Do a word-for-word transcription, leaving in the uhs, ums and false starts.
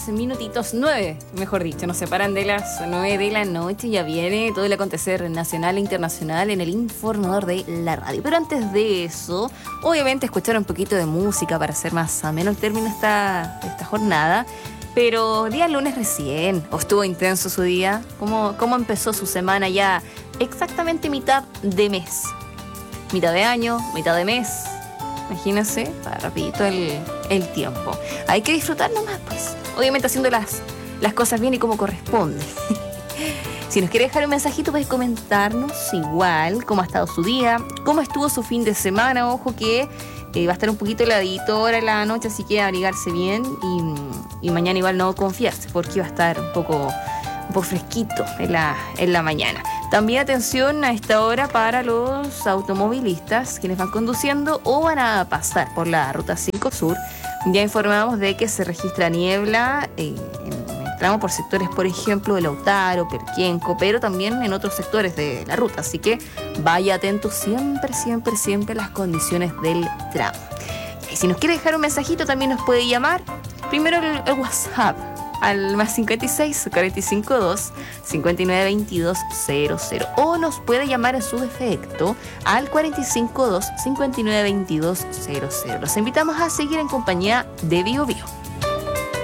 minutitos, nueve, mejor dicho, nos separan de las nueve de la noche. Ya viene todo el acontecer nacional e internacional en el informador de la radio. Pero antes de eso, obviamente escuchar un poquito de música para hacer más ameno el término de esta, de esta jornada. Pero día lunes recién, ¿o estuvo intenso su día? ¿Cómo, cómo empezó su semana ya exactamente mitad de mes? Mitad de año, mitad de mes. Imagínense, para rapidito el, el tiempo. Hay que disfrutar nomás, pues. Obviamente haciendo las, las cosas bien y como corresponde. Si nos quiere dejar un mensajito, puede comentarnos igual cómo ha estado su día, cómo estuvo su fin de semana. Ojo que eh, va a estar un poquito heladito ahora en la noche, así que abrigarse bien. Y, y mañana igual no confiarse, porque va a estar un poco, un poco fresquito en la, en la mañana. También atención a esta hora para los automovilistas, quienes van conduciendo o van a pasar por la Ruta cinco Sur. Ya informamos de que se registra niebla eh, en el tramo por sectores, por ejemplo, de Lautaro, Perquienco, pero también en otros sectores de la ruta. Así que vaya atento siempre, siempre, siempre a las condiciones del tramo. Y si nos quiere dejar un mensajito, también nos puede llamar. Primero el, el WhatsApp. Al más cincuenta y seis, cuarenta y cinco, dos, cincuenta y nueve, veintidós, cero cero. O nos puede llamar en su defecto al cuarenta y cinco, dos, cincuenta y nueve, veintidós, cero cero. Los invitamos a seguir en compañía de Bio Bio.